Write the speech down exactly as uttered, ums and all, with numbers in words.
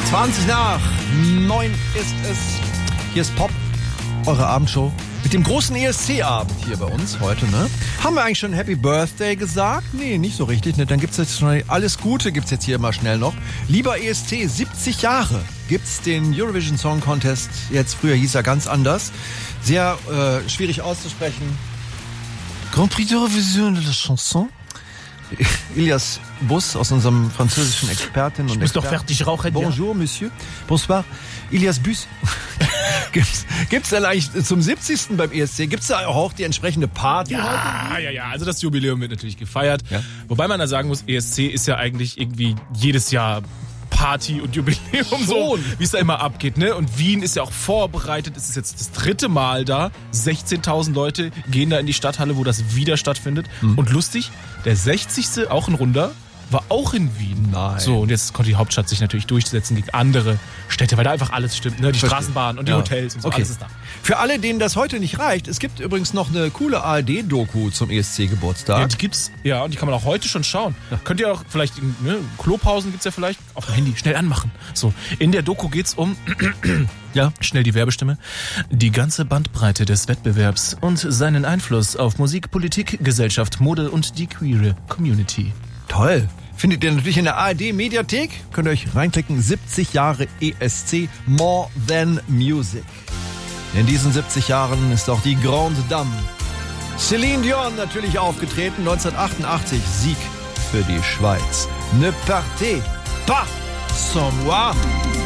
zwanzig nach neun ist es. Hier ist Pop, eure Abendshow. Mit dem großen E S C-Abend hier bei uns heute, ne? Haben wir eigentlich schon Happy Birthday gesagt? Nee, nicht so richtig, ne? Dann gibt's jetzt schon alles Gute, gibt's jetzt hier immer schnell noch. Lieber E S C, siebzig Jahre gibt's den Eurovision Song Contest. Jetzt, früher hieß er ganz anders. Sehr äh, schwierig auszusprechen. Grand Prix d'Eurovision de la Chanson. Ilias Bus aus unserem französischen Expertin und Ich muss Experten. doch fertig rauchen. Bonjour, Monsieur. Bonsoir. Ilias Bus. gibt's, gibt's denn eigentlich zum siebzigsten beim E S C, gibt's da auch die entsprechende Party heute? Ja, ja, ja. Also das Jubiläum wird natürlich gefeiert. Ja. Wobei man da sagen muss, E S C ist ja eigentlich irgendwie jedes Jahr Party und Jubiläum, so wie es da immer abgeht, ne? Und Wien ist ja auch vorbereitet. Es ist jetzt das dritte Mal da. sechzehntausend Leute gehen da in die Stadthalle, wo das wieder stattfindet. Mhm. Und lustig, der sechzigste, auch ein Runder, war auch in Wien. Nein. So, und jetzt konnte die Hauptstadt sich natürlich durchsetzen gegen andere Städte, weil da einfach alles stimmt, ne? Die Verstehe. Straßenbahnen und die Ja. Hotels und so, Okay. alles ist da. Für alle, denen das heute nicht reicht, es gibt übrigens noch eine coole A R D-Doku zum E S C-Geburtstag. Ja, die gibt's, ja, und die kann man auch heute schon schauen. Ja. Könnt ihr auch vielleicht, ne, Klopausen gibt's ja vielleicht, auf dem Handy, schnell anmachen. So, in der Doku geht's um, ja, schnell die Werbestimme, die ganze Bandbreite des Wettbewerbs und seinen Einfluss auf Musik, Politik, Gesellschaft, Mode und die queere Community. Toll. Findet ihr natürlich in der A R D-Mediathek. Könnt ihr euch reinklicken. siebzig Jahre E S C, More Than Music. In diesen siebzig Jahren ist auch die Grande Dame Céline Dion natürlich aufgetreten. neunzehnhundertachtundachtzig Sieg für die Schweiz. Ne partez pas sans moi.